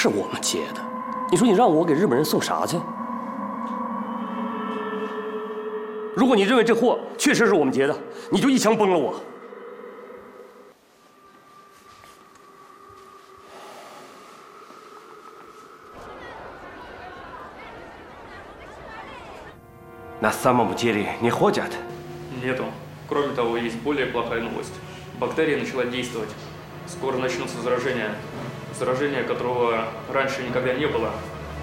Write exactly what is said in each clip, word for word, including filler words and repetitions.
是我们接的。你说你让我给日本人送啥去？如果你认为这货确实是我们接的，你就一枪崩了我。 На самом деле не ходят? Нету. Кроме того, есть более плохая новость. Бактерия начала действовать. Скоро начнутся заражения. Заражения, которого раньше никогда не было.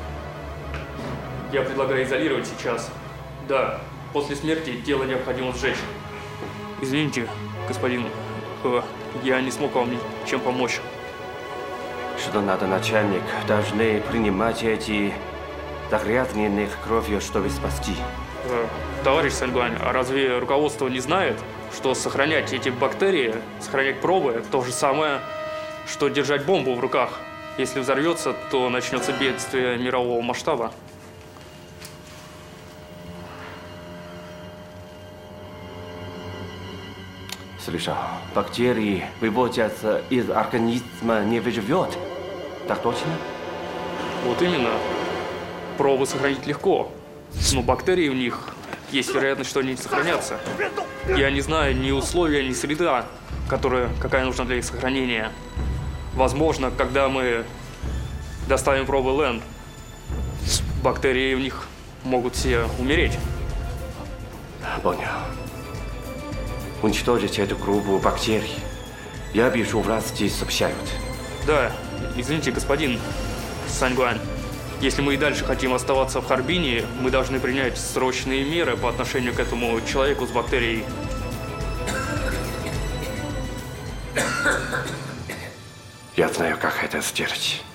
Я предлагаю изолировать сейчас. Да, после смерти тело необходимо сжечь. Извините, господин, я не смог вам ничем помочь. Что надо, начальник, должны принимать эти загрязненных кровью, чтобы спасти. Товарищ Сангуань, а разве руководство не знает, что сохранять эти бактерии, сохранять пробы, то же самое, что держать бомбу в руках? Если взорвется, то начнется бедствие мирового масштаба. Слышал, бактерии выводятся из организма, не выживет. Так точно? Вот именно. Пробы сохранить легко, но бактерии в них есть вероятность, что они не сохранятся. Я не знаю ни условия, ни среда, которая, какая нужна для их сохранения. Возможно, когда мы доставим пробы Лэнд, бактерии в них могут все умереть. Понял. Уничтожить эту группу бактерий. Я вижу, власти сообщают. Да, извините, господин Сангуань. Если мы и дальше хотим оставаться в Харбине, мы должны принять срочные меры по отношению к этому человеку с бактерией. Я знаю, как это сделать.